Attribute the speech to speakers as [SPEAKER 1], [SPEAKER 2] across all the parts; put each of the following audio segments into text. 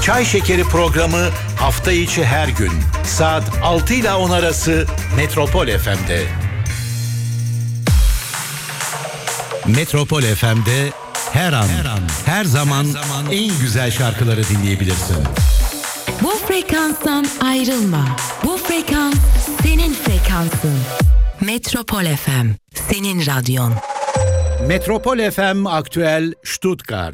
[SPEAKER 1] Çay Şekeri programı hafta içi her gün saat 6 ile 10 arası Metropol FM'de. Metropol FM'de her an, her zaman en güzel şarkıları dinleyebilirsin.
[SPEAKER 2] Bu frekanstan ayrılma. Bu frekans senin frekansın. Metropol FM, senin radyon.
[SPEAKER 1] Metropol FM Aktüel Stuttgart.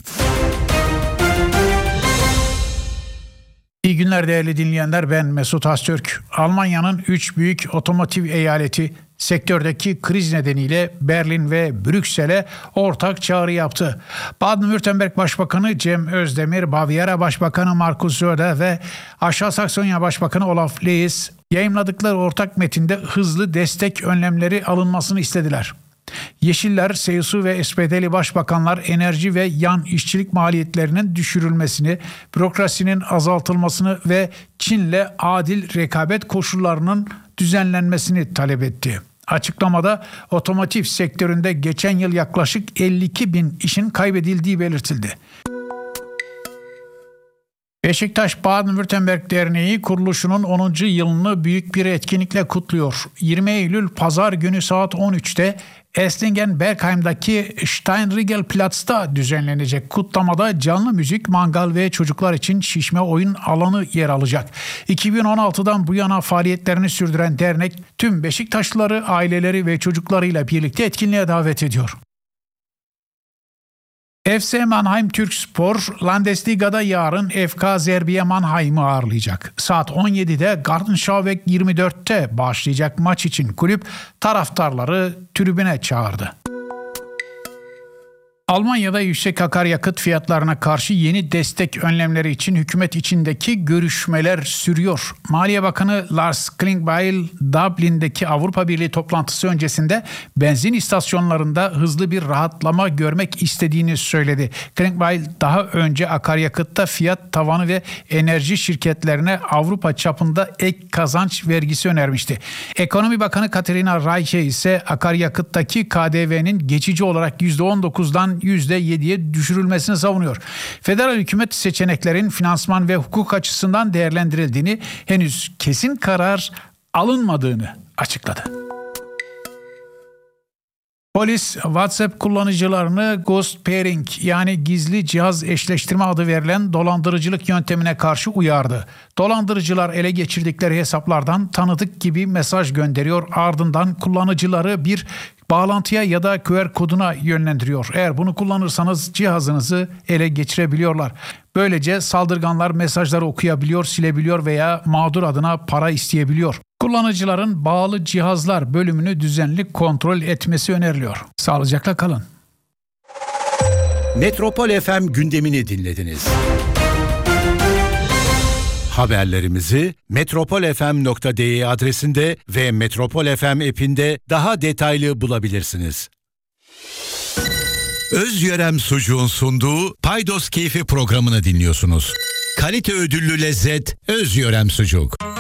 [SPEAKER 3] İyi günler değerli dinleyenler, ben Mesut Astürk. Almanya'nın 3 büyük otomotiv eyaleti sektördeki kriz nedeniyle Berlin ve Brüksel'e ortak çağrı yaptı. Baden-Württemberg Başbakanı Cem Özdemir, Bavyera Başbakanı Markus Söder ve Aşağı Saksonya Başbakanı Olaf Lees yayımladıkları ortak metinde hızlı destek önlemleri alınmasını istediler. Yeşiller, CSU ve SPD'li başbakanlar enerji ve yan işçilik maliyetlerinin düşürülmesini, bürokrasinin azaltılmasını ve Çin'le adil rekabet koşullarının düzenlenmesini talep etti. Açıklamada otomotiv sektöründe geçen yıl yaklaşık 52 bin işin kaybedildiği belirtildi. Beşiktaş Baden-Württemberg Derneği kuruluşunun 10. yılını büyük bir etkinlikle kutluyor. 20 Eylül Pazar günü saat 13'te Esslingen-Bergheim'daki Steinriegelplatz'ta düzenlenecek kutlamada canlı müzik, mangal ve çocuklar için şişme oyun alanı yer alacak. 2016'dan bu yana faaliyetlerini sürdüren dernek tüm Beşiktaşlıları, aileleri ve çocuklarıyla birlikte etkinliğe davet ediyor. FC Mannheim Türkspor, Landesliga'da yarın FK Zerbiye Mannheim'ı ağırlayacak. Saat 17'de Gartenschauweg 24'te başlayacak maç için kulüp taraftarları tribüne çağırdı. Almanya'da yüksek akaryakıt fiyatlarına karşı yeni destek önlemleri için hükümet içindeki görüşmeler sürüyor. Maliye Bakanı Lars Klingbeil, Dublin'deki Avrupa Birliği toplantısı öncesinde benzin istasyonlarında hızlı bir rahatlama görmek istediğini söyledi. Klingbeil daha önce akaryakıtta fiyat tavanı ve enerji şirketlerine Avrupa çapında ek kazanç vergisi önermişti. Ekonomi Bakanı Katarina Reiche ise akaryakıttaki KDV'nin geçici olarak %19'dan %7'ye düşürülmesini savunuyor. Federal hükümet seçeneklerin finansman ve hukuk açısından değerlendirildiğini, henüz kesin karar alınmadığını açıkladı. Polis, WhatsApp kullanıcılarını ghost pairing yani gizli cihaz eşleştirme adı verilen dolandırıcılık yöntemine karşı uyardı. Dolandırıcılar ele geçirdikleri hesaplardan tanıdık gibi mesaj gönderiyor, ardından kullanıcıları bir bağlantıya ya da QR koduna yönlendiriyor. Eğer bunu kullanırsanız cihazınızı ele geçirebiliyorlar. Böylece saldırganlar mesajları okuyabiliyor, silebiliyor veya mağdur adına para isteyebiliyor. Kullanıcıların bağlı cihazlar bölümünü düzenli kontrol etmesi öneriliyor. Sağlıcakla kalın.
[SPEAKER 1] Metropol FM gündemini dinlediniz. Haberlerimizi metropolfm.de adresinde ve Metropol FM app'inde daha detaylı bulabilirsiniz. Özyörem Sucuğun sunduğu Paydos Keyfi programını dinliyorsunuz. Kalite ödüllü lezzet Özyörem Sucuk.